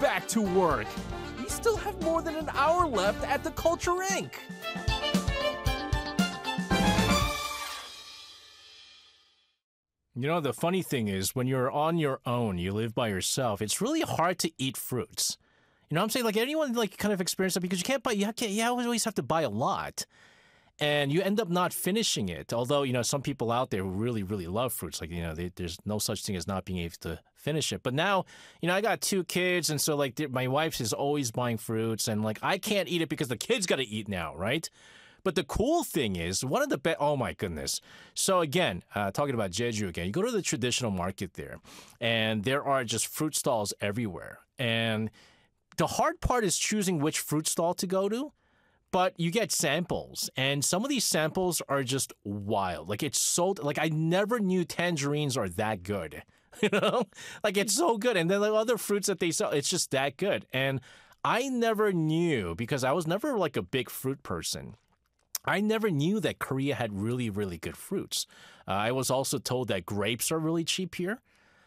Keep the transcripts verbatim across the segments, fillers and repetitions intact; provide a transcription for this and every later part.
back to work. We still have more than an hour left at the Culture Incorporated. You know, the funny thing is, when you're on your own, you live by yourself, it's really hard to eat fruits. You know what I'm saying? Like, anyone, like, kind of experience that? Because you can't buy, you, can't, you always have to buy a lot. And you end up not finishing it. Although, you know, some people out there who really, really love fruits, like, you know, they, there's no such thing as not being able to finish it. But now, you know, I got two kids, and so, like, my wife is always buying fruits, and, like, I can't eat it because the kids got to eat now, right? But the cool thing is, one of the best, oh my goodness. So again, uh, talking about Jeju again, you go to the traditional market there, and there are just fruit stalls everywhere. And the hard part is choosing which fruit stall to go to, but you get samples, and some of these samples are just wild. Like, it's so, like, I never knew tangerines are that good, you know? Like, it's so good. And then the other fruits that they sell, it's just that good. And I never knew, because I was never, like, a big fruit person. I never knew that Korea had really, really good fruits. Uh, I was also told that grapes are really cheap here.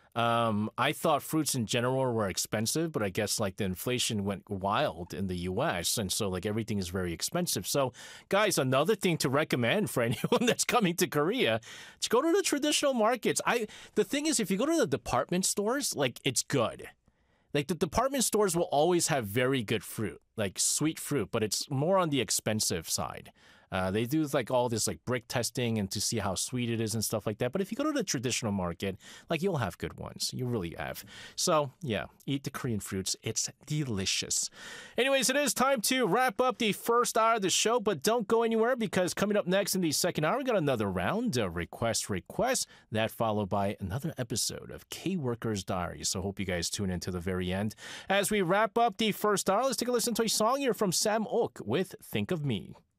Um, I thought fruits in general were expensive, but I guess like the inflation went wild in the U S, and so like everything is very expensive. So, guys, another thing to recommend for anyone that's coming to Korea, to go to the traditional markets. I the thing is, if you go to the department stores, like, it's good. Like, the department stores will always have very good fruit, like sweet fruit, but it's more on the expensive side. Uh, they do like all this like brick testing and to see how sweet it is and stuff like that. But if you go to the traditional market, like, you'll have good ones. You really have. So yeah, eat the Korean fruits. It's delicious. Anyways, it is time to wrap up the first hour of the show, but don't go anywhere, because coming up next in the second hour, we got another round of request requests, that followed by another episode of K-Worker's Diary. So hope you guys tune in to the very end. As we wrap up the first hour, let's take a listen to a song here from Sam Ok with Think of Me.